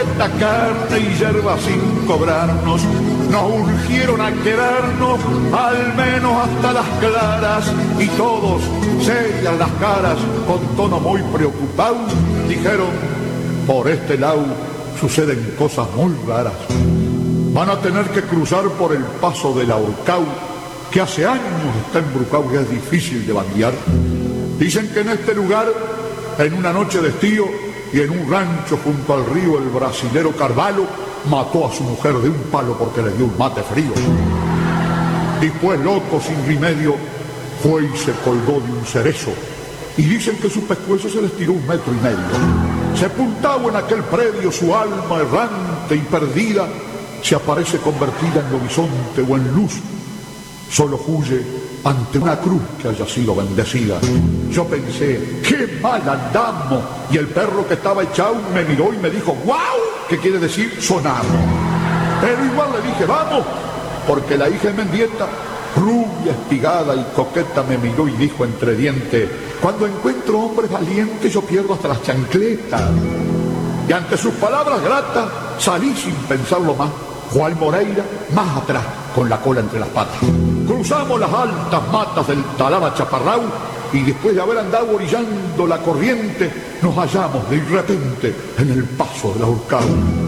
esta carne y hierba sin cobrarnos. Nos urgieron a quedarnos al menos hasta las claras, y todos, serias las caras, con tono muy preocupado, dijeron: por este lado suceden cosas muy raras. Van a tener que cruzar por el paso del Ahorcao, que hace años está embrujado y es difícil de bandear. Dicen que en este lugar, en una noche de estío y en un rancho junto al río, el brasilero Carvalho mató a su mujer de un palo porque le dio un mate frío. Después, loco, sin remedio, fue y se colgó de un cerezo. Y dicen que su pescuezo se les tiró 1,5 metros. Sepultado en aquel predio, su alma errante y perdida se aparece convertida en horizonte o en luz. Solo huye ante una cruz que haya sido bendecida. Yo pensé: qué mal andamos. Y el perro que estaba echado me miró y me dijo: ¡guau! Que quiere decir sonamos. Pero igual le dije: vamos, porque la hija de Mendieta, rubia, espigada y coqueta, me miró y dijo entre dientes: cuando encuentro hombres valientes yo pierdo hasta las chancletas. Y ante sus palabras gratas salí sin pensarlo más, Juan Moreira más atrás, con la cola entre las patas. Cruzamos las altas matas del Talaba Chaparrao y después de haber andado orillando la corriente, nos hallamos de repente en el paso del Ahorcao.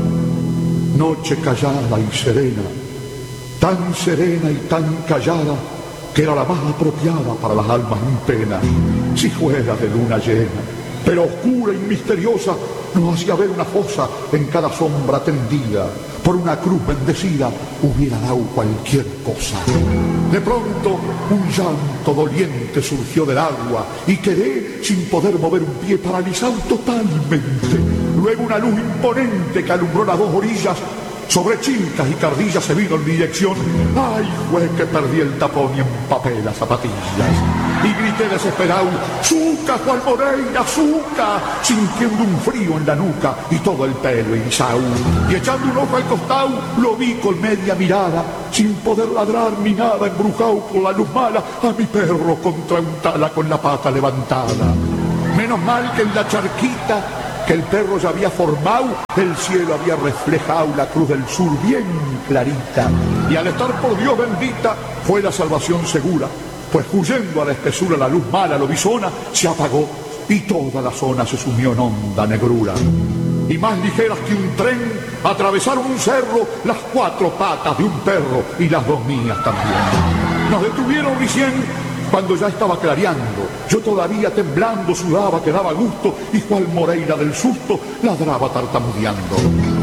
Noche callada y serena, tan serena y tan callada, que era la más apropiada para las almas en pena, si fuera de luna llena. Pero oscura y misteriosa nos hacía ver una fosa en cada sombra tendida. Por una cruz bendecida hubiera dado cualquier cosa. De pronto un llanto doliente surgió del agua y quedé sin poder mover un pie, paralizado totalmente. Luego una luz imponente que alumbró las dos orillas. Sobre chincas y cardillas se vino en mi dirección. ¡Ay, fue que perdí el tapón y empapé las zapatillas! Y grité desesperado: ¡Zuca, Juan Moreira, Zuca! Sintiendo un frío en la nuca y todo el pelo erizado. Y echando un ojo al costado, lo vi con media mirada, sin poder ladrar ni nada, embrujado por la luz mala, a mi perro contra un tala con la pata levantada. Menos mal que en la charquita que el perro ya había formado, el cielo había reflejado la cruz del sur bien clarita. Y al estar por Dios bendita, fue la salvación segura, pues huyendo a la espesura la luz mala, lobizona, se apagó y toda la zona se sumió en honda negrura. Y más ligeras que un tren, atravesaron un cerro las 4 patas de un perro y las 2 mías también. Nos detuvieron recién cuando ya estaba clareando. Yo todavía temblando sudaba que daba gusto, y Juan Moreira del susto ladraba tartamudeando.